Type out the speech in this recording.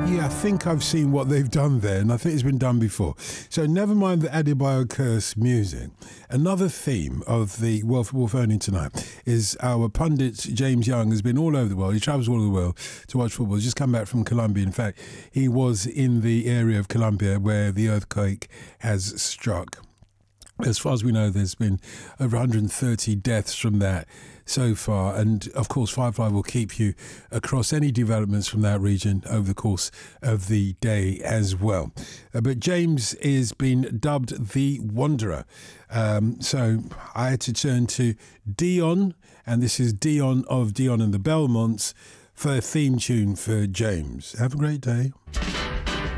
Yeah, I think I've seen what they've done there, and I think it's been done before. So never mind the Adebayo Curse music. Another theme of the Wealth Earning tonight is our pundit James Young has been all over the world. He travels all over the world to watch football. He's just come back from Colombia. In fact, he was in the area of Colombia where the earthquake has struck. As far as we know, there's been over 130 deaths from that so far. And, of course, Firefly will keep you across any developments from that region over the course of the day as well. But James is been dubbed the Wanderer. So I had to turn to Dion, and this is Dion of Dion and the Belmonts for a theme tune for James. Have a great day.